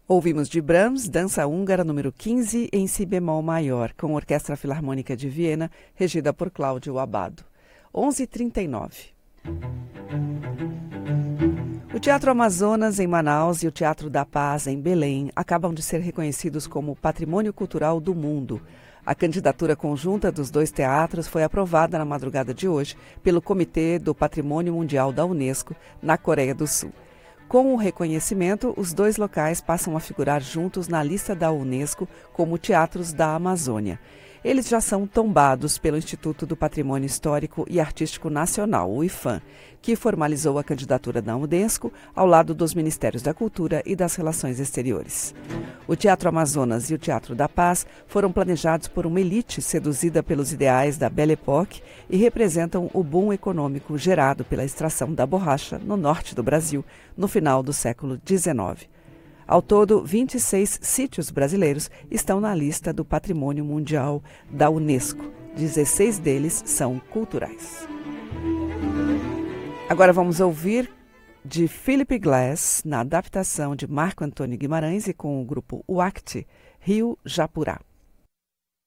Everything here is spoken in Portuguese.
Ouvimos de Brahms, Dança Húngara número 15 em si bemol maior, com a Orquestra Filarmônica de Viena, regida por Cláudio Abbado. 11h39. O Teatro Amazonas, em Manaus, e o Teatro da Paz, em Belém, acabam de ser reconhecidos como Patrimônio Cultural do Mundo. A candidatura conjunta dos dois teatros foi aprovada na madrugada de hoje pelo Comitê do Patrimônio Mundial da Unesco, na Coreia do Sul. Com o reconhecimento, os dois locais passam a figurar juntos na lista da Unesco como Teatros da Amazônia. Eles já são tombados pelo Instituto do Patrimônio Histórico e Artístico Nacional, o IPHAN, que formalizou a candidatura da Unesco ao lado dos Ministérios da Cultura e das Relações Exteriores. O Teatro Amazonas e o Teatro da Paz foram planejados por uma elite seduzida pelos ideais da Belle Époque e representam o boom econômico gerado pela extração da borracha no norte do Brasil no final do século XIX. Ao todo, 26 sítios brasileiros estão na lista do Patrimônio Mundial da Unesco. 16 deles são culturais. Agora vamos ouvir de Philip Glass, na adaptação de Marco Antônio Guimarães e com o grupo UACT, Rio Japurá.